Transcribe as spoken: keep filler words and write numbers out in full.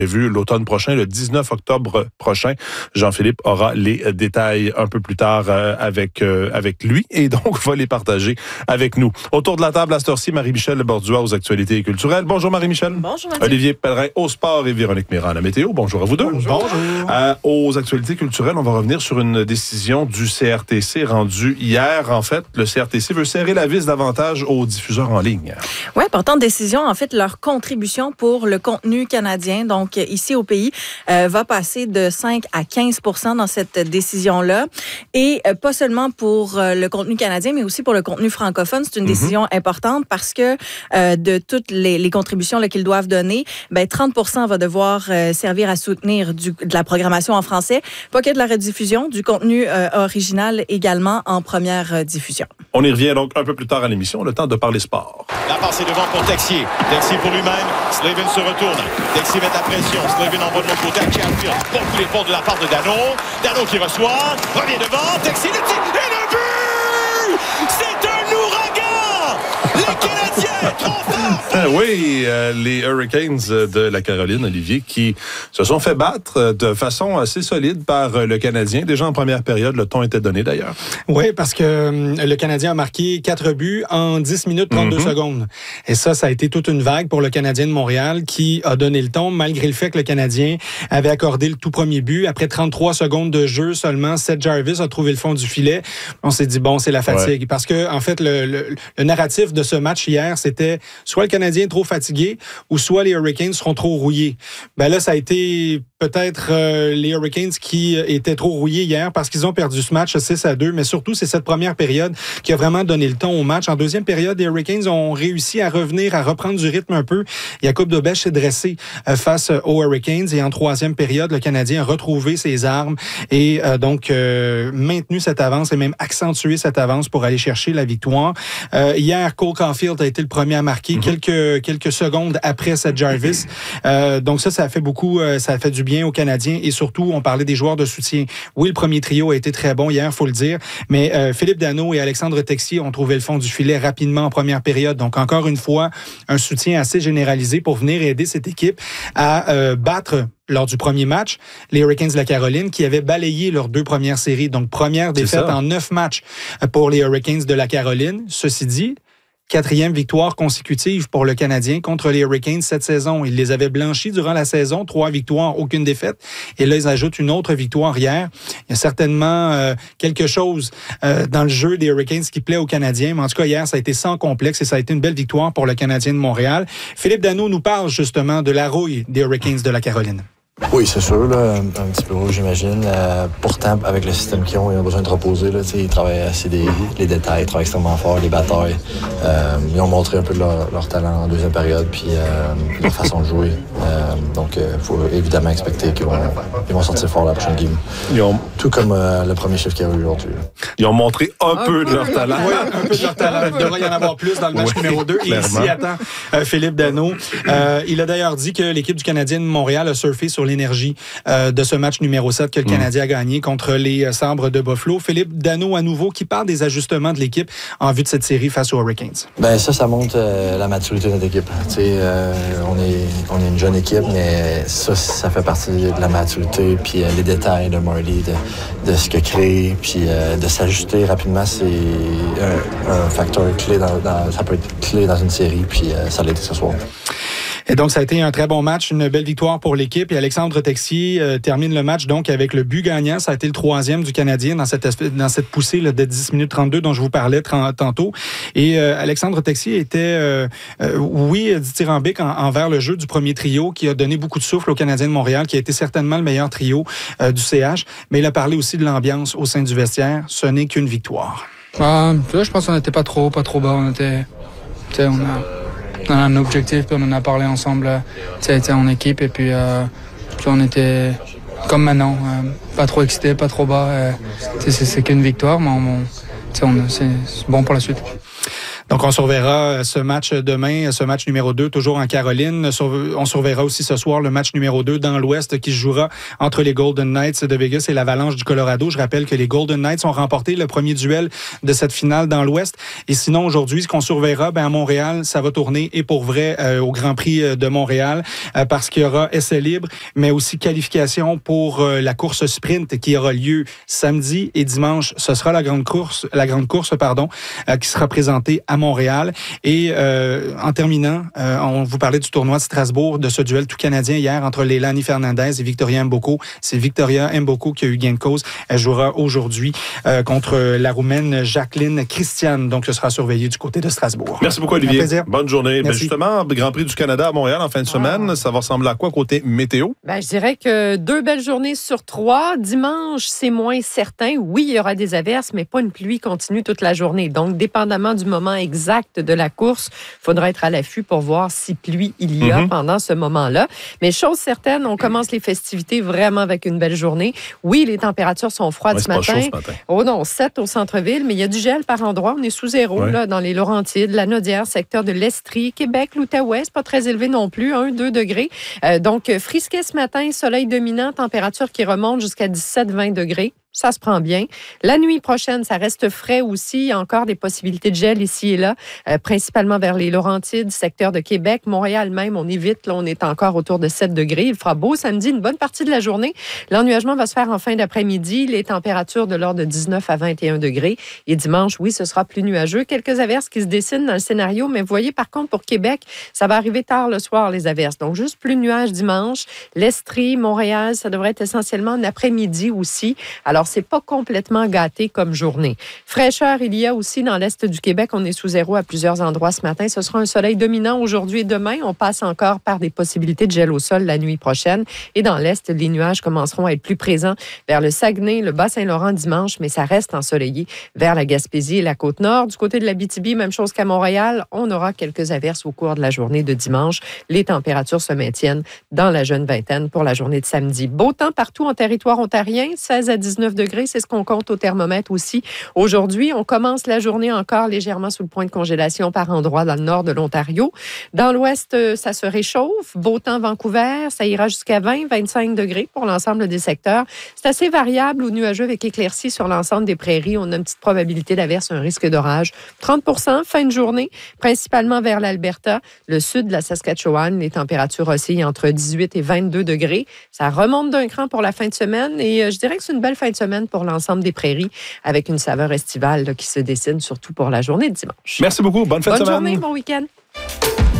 Vu l'automne prochain, le dix-neuf octobre prochain. Jean-Philippe aura les détails un peu plus tard euh, avec euh, avec lui et donc va les partager avec nous. Autour de la table à cette heure-ci, Marie-Michel Borduas aux actualités culturelles. Bonjour Marie-Michel. Bonjour Mathieu. Olivier Pellerin au sport et Véronique Méran à la météo. Bonjour à vous deux. Bonjour. Euh, aux actualités culturelles, on va revenir sur une décision du C R T C rendue hier. En fait, le C R T C veut serrer la vis davantage aux diffuseurs en ligne. Oui, importante décision. En fait, leur contribution pour le contenu canadien, donc ici au pays, euh, va passer de cinq à quinze pour cent dans cette décision-là. Et euh, pas seulement pour euh, le contenu canadien, mais aussi pour le contenu francophone. C'est une mm-hmm. décision importante parce que euh, de toutes les, les contributions là, qu'ils doivent donner, ben, trente pour cent va devoir euh, servir à soutenir du, de la programmation en français, pas que de la rediffusion, du contenu euh, original également en première euh, diffusion. On y revient donc un peu plus tard à l'émission, le temps de parler sport. La passe est devant pour Texier. Texier pour lui-même. Slavin se retourne. Texier met la pression. Slavin envoie de l'autre côté à Chatfield. Bon coup d'épaule de la part de Dano. Dano qui reçoit. Revient devant. Texier le tir. Et le but! C'est un ouragan! Les Canadiens trop forts! Ah oui, euh, les Hurricanes de la Caroline, Olivier, qui se sont fait battre de façon assez solide par le Canadien. Déjà en première période, le ton était donné d'ailleurs. Oui, parce que euh, le Canadien a marqué quatre buts en dix minutes trente-deux mm-hmm. secondes. Et ça, ça a été toute une vague pour le Canadien de Montréal qui a donné le ton, malgré le fait que le Canadien avait accordé le tout premier but. Après trente-trois secondes de jeu seulement, Seth Jarvis a trouvé le fond du filet. On s'est dit, bon, c'est la fatigue. Ouais. Parce que, en fait, le, le, le narratif de ce match hier, c'était soit le Canadien est trop fatigué ou soit les Hurricanes seront trop rouillés. Ben là, ça a été peut-être euh, les Hurricanes qui étaient trop rouillés hier parce qu'ils ont perdu ce match six à deux, mais surtout, c'est cette première période qui a vraiment donné le ton au match. En deuxième période, les Hurricanes ont réussi à revenir, à reprendre du rythme un peu. Jakub Dobeš s'est dressé euh, face aux Hurricanes et en troisième période, le Canadien a retrouvé ses armes et euh, donc euh, maintenu cette avance et même accentué cette avance pour aller chercher la victoire. Euh, hier, Cole Caulfield a été le premier à marquer mm-hmm. quelques, quelques secondes après Seth Jarvis. Euh, donc ça, ça a fait beaucoup, euh, ça a fait du bien aux Canadiens et surtout, on parlait des joueurs de soutien. Oui, le premier trio a été très bon hier, il faut le dire, mais euh, Philippe Dano et Alexandre Texier ont trouvé le fond du filet rapidement en première période. Donc, encore une fois, un soutien assez généralisé pour venir aider cette équipe à euh, battre lors du premier match, les Hurricanes de la Caroline qui avaient balayé leurs deux premières séries. Donc, première défaite en neuf matchs pour les Hurricanes de la Caroline. Ceci dit, quatrième victoire consécutive pour le Canadien contre les Hurricanes cette saison. Ils les avaient blanchis durant la saison, trois victoires, aucune défaite. Et là, ils ajoutent une autre victoire hier. Il y a certainement euh, quelque chose euh, dans le jeu des Hurricanes qui plaît aux Canadiens. Mais en tout cas, hier, ça a été sans complexe et ça a été une belle victoire pour le Canadien de Montréal. Philippe Dano nous parle justement de la rouille des Hurricanes de la Caroline. Oui, c'est sûr, là, un, un petit peu rouge, j'imagine. Euh, pourtant, avec le système qu'ils ont, ils ont besoin de reposer. Là, ils travaillent assez des, les détails, ils travaillent extrêmement fort, les batailles. Euh, ils ont montré un peu de leur, leur talent en deuxième période, puis euh, leur façon de jouer. Euh, donc, il euh, faut évidemment expecter qu'ils vont, ils vont sortir fort la prochaine game. Ils ont... Tout comme euh, le premier chiffre qu'il y a eu aujourd'hui. Ils ont montré un, un peu, peu de leur talent. Oui, un peu de leur talent. Il devrait y en avoir plus dans le match oui, numéro deux. Et ici, attend euh, Philippe Dano. Euh, il a d'ailleurs dit que l'équipe du Canadien de Montréal a surfé sur l'énergie euh, de ce match numéro sept que le Canadien mmh. a gagné contre les euh, Sabres de Buffalo. Philippe Dano, à nouveau, qui parle des ajustements de l'équipe en vue de cette série face aux Hurricanes. Ben ça, ça montre euh, la maturité de notre équipe. Euh, on, est, on est une jeune équipe, mais ça, ça fait partie de la maturité, puis euh, les détails de Marty, de, de ce que crée, puis euh, de s'ajuster rapidement, c'est un, un facteur clé, dans, dans, ça peut être clé dans une série, puis euh, ça l'a été ce soir. Et donc, ça a été un très bon match, une belle victoire pour l'équipe. Et Alexandre Texier euh, termine le match donc avec le but gagnant. Ça a été le troisième du Canadien dans cette, dans cette poussée là, de dix minutes trente-deux dont je vous parlais t- tantôt. Et euh, Alexandre Texier était, euh, euh, oui, dithyrambique en, envers le jeu du premier trio qui a donné beaucoup de souffle au Canadien de Montréal, qui a été certainement le meilleur trio euh, du C H. Mais il a parlé aussi de l'ambiance au sein du vestiaire. Ce n'est qu'une victoire. Euh, je pense qu'on n'était pas trop, pas trop bas. On était, on a... On a un objectif, puis on en a parlé ensemble euh, en équipe, et puis, euh, puis on était comme maintenant, euh, pas trop excité, pas trop bas. Euh, c'est, c'est qu'une victoire, mais on, on, c'est, c'est bon pour la suite. Donc, on surveillera ce match demain, ce match numéro deux, toujours en Caroline. On surveillera aussi ce soir le match numéro deux dans l'Ouest qui se jouera entre les Golden Knights de Vegas et l'Avalanche du Colorado. Je rappelle que les Golden Knights ont remporté le premier duel de cette finale dans l'Ouest. Et sinon, aujourd'hui, ce qu'on surveillera, ben, à Montréal, ça va tourner et pour vrai euh, au Grand Prix de Montréal euh, parce qu'il y aura essai libre, mais aussi qualification pour euh, la course sprint qui aura lieu samedi et dimanche. Ce sera la grande course, la grande course, pardon, euh, qui sera présentée à Montréal. Et euh, en terminant, euh, on vous parlait du tournoi de Strasbourg, de ce duel tout canadien hier entre Leilani Fernandez et Victoria Mboko. C'est Victoria Mboko qui a eu gain de cause. Elle jouera aujourd'hui euh, contre la Roumaine Jacqueline Christiane. Donc, ce sera surveillé du côté de Strasbourg. Merci beaucoup, Olivier. Un plaisir. Bonne journée. Ben, Merci. justement, Grand Prix du Canada à Montréal en fin de semaine, ah. ça va ressembler à quoi côté météo? Ben, je dirais que deux belles journées sur trois. Dimanche, c'est moins certain. Oui, il y aura des averses, mais pas une pluie continue toute la journée. Donc, dépendamment du moment exact de la course, il faudra être à l'affût pour voir si pluie il y a mm-hmm. pendant ce moment-là. Mais chose certaine, on commence les festivités vraiment avec une belle journée. Oui, les températures sont froides ouais, ce, matin. Pas chaud ce matin. Oh non, sept au centre-ville, mais il y a du gel par endroit. On est sous zéro ouais. là, dans les Laurentides, la Naudière, secteur de l'Estrie, Québec, l'Outaouais, pas très élevé non plus, un, deux degrés. Euh, donc, frisquet ce matin, soleil dominant, température qui remonte jusqu'à dix-sept à vingt degrés. Ça se prend bien. La nuit prochaine, ça reste frais aussi. Il y a encore des possibilités de gel ici et là, euh, principalement vers les Laurentides, secteur de Québec. Montréal même, on évite. Là, on est encore autour de sept degrés. Il fera beau samedi, une bonne partie de la journée. L'ennuagement va se faire en fin d'après-midi. Les températures de l'ordre de dix-neuf à vingt et un degrés. Et dimanche, oui, ce sera plus nuageux. Quelques averses qui se dessinent dans le scénario. Mais vous voyez, par contre, pour Québec, ça va arriver tard le soir, les averses. Donc, juste plus de nuages dimanche. L'Estrie, Montréal, ça devrait être essentiellement en après-midi aussi. Alors, Alors, c'est pas complètement gâté comme journée. Fraîcheur, il y a aussi dans l'Est du Québec. On est sous zéro à plusieurs endroits ce matin. Ce sera un soleil dominant aujourd'hui et demain. On passe encore par des possibilités de gel au sol la nuit prochaine. Et dans l'Est, les nuages commenceront à être plus présents vers le Saguenay, le Bas-Saint-Laurent dimanche, mais ça reste ensoleillé vers la Gaspésie et la Côte-Nord. Du côté de l'Abitibi, même chose qu'à Montréal, on aura quelques averses au cours de la journée de dimanche. Les températures se maintiennent dans la jeune vingtaine pour la journée de samedi. Beau temps partout en territoire ontarien, seize à dix-neuf degrés, c'est ce qu'on compte au thermomètre aussi. Aujourd'hui, on commence la journée encore légèrement sous le point de congélation par endroits dans le nord de l'Ontario. Dans l'ouest, ça se réchauffe. Beau temps Vancouver, ça ira jusqu'à vingt à vingt-cinq degrés pour l'ensemble des secteurs. C'est assez variable ou nuageux avec éclaircies sur l'ensemble des prairies. On a une petite probabilité d'averse, un risque d'orage. trente pour cent fin de journée, principalement vers l'Alberta, le sud de la Saskatchewan. Les températures oscillent entre dix-huit et vingt-deux degrés. Ça remonte d'un cran pour la fin de semaine et je dirais que c'est une belle fin de semaine pour l'ensemble des prairies avec une saveur estivale là, qui se dessine surtout pour la journée de dimanche. Merci beaucoup. Bonne fin Bonne de semaine. Bonne journée, bon week-end.